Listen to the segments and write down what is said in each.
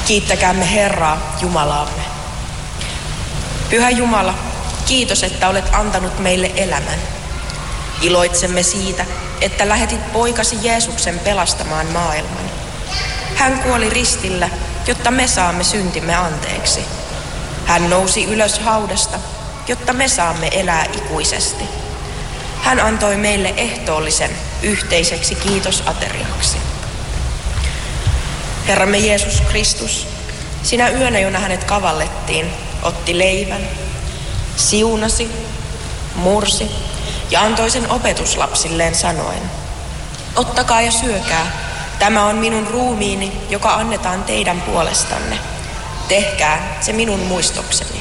Kiittäkäämme Herraa, Jumalaamme. Pyhä Jumala, kiitos, että olet antanut meille elämän. Iloitsemme siitä, että lähetit poikasi Jeesuksen pelastamaan maailman. Hän kuoli ristillä, jotta me saamme syntimme anteeksi. Hän nousi ylös haudasta, jotta me saamme elää ikuisesti. Hän antoi meille ehtoollisen yhteiseksi kiitosateriaksi. Herramme Jeesus Kristus, sinä yönä, jona hänet kavallettiin, otti leivän, siunasi, mursi ja antoi sen opetuslapsilleen sanoen: ottakaa ja syökää, tämä on minun ruumiini, joka annetaan teidän puolestanne. Tehkää se minun muistokseni.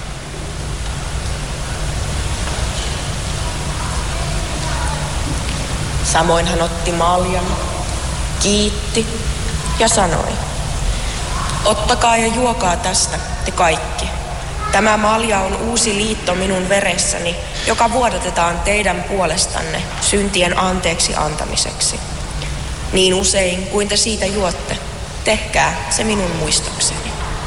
Samoin hän otti maljan, kiitti ja sanoi: ottakaa ja juokaa tästä te kaikki. Tämä malja on uusi liitto minun veressäni, joka vuodatetaan teidän puolestanne syntien anteeksi antamiseksi. Niin usein kuin te siitä juotte, tehkää se minun muistokseni.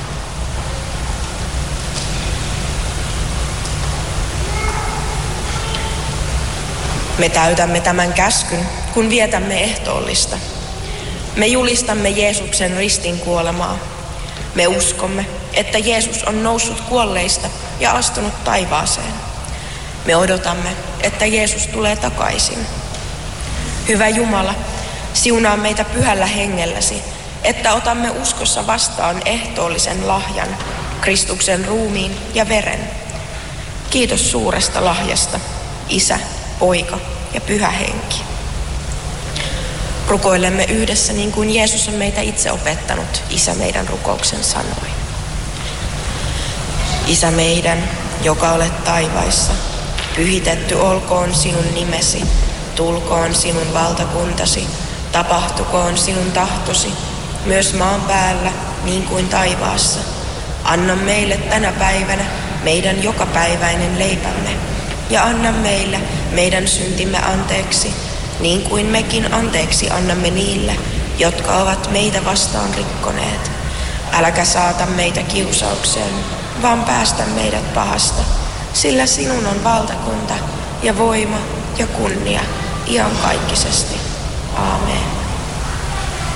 Me täytämme tämän käskyn, kun vietämme ehtoollista. Me julistamme Jeesuksen ristin kuolemaa. Me uskomme, että Jeesus on noussut kuolleista ja astunut taivaaseen. Me odotamme, että Jeesus tulee takaisin. Hyvä Jumala, siunaa meitä pyhällä hengelläsi, että otamme uskossa vastaan ehtoollisen lahjan, Kristuksen ruumiin ja veren. Kiitos suuresta lahjasta, Isä, Poika ja Pyhä Henki. Rukoilemme yhdessä niin kuin Jeesus on meitä itse opettanut, Isä meidän rukouksen sanoin. Isä meidän, joka olet taivaissa, pyhitetty olkoon sinun nimesi, tulkoon sinun valtakuntasi, tapahtukoon sinun tahtosi, myös maan päällä niin kuin taivaassa. Anna meille tänä päivänä meidän jokapäiväinen leipämme ja anna meille meidän syntimme anteeksi, niin kuin mekin anteeksi annamme niille, jotka ovat meitä vastaan rikkoneet. Äläkä saata meitä kiusaukseen, vaan päästä meidät pahasta, sillä sinun on valtakunta ja voima ja kunnia iankaikkisesti. Aamen.